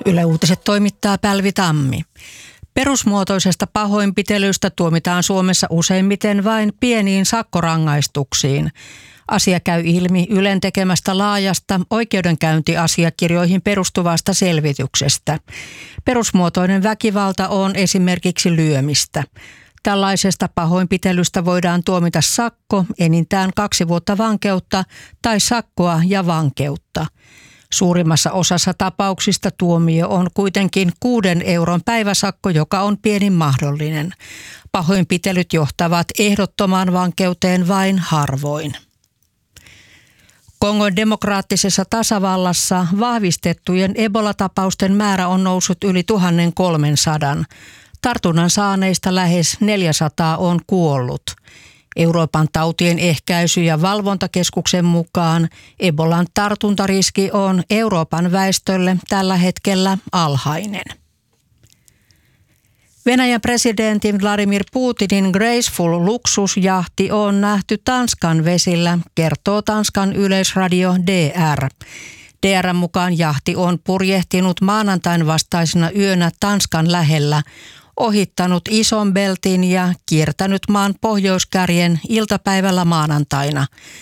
Yle Uutiset toimittaa Pälvi Tammi. Perusmuotoisesta pahoinpitelystä tuomitaan Suomessa useimmiten vain pieniin sakkorangaistuksiin. Asia käy ilmi Ylen tekemästä laajasta oikeudenkäyntiasiakirjoihin perustuvasta selvityksestä. Perusmuotoinen väkivalta on esimerkiksi lyömistä. Tällaisesta pahoinpitelystä voidaan tuomita sakko, enintään 2 vuotta vankeutta tai sakkoa ja vankeutta. Suurimmassa osassa tapauksista tuomio on kuitenkin 6 euron päiväsakko, joka on pienin mahdollinen. Pahoinpitelyt johtavat ehdottomaan vankeuteen vain harvoin. Kongon demokraattisessa tasavallassa vahvistettujen Ebola-tapausten määrä on noussut yli 1300. Tartunnan saaneista lähes 400 on kuollut. Euroopan tautien ehkäisy- ja valvontakeskuksen mukaan Ebolan tartuntariski on Euroopan väestölle tällä hetkellä alhainen. Venäjän presidentin Vladimir Putinin Graceful-luksusjahti on nähty Tanskan vesillä, kertoo Tanskan yleisradio DR. DR:n mukaan jahti on purjehtinut maanantain vastaisena yönä Tanskan lähellä, ohittanut Ison Beltin ja kiertänyt maan pohjoiskärjen iltapäivällä maanantaina.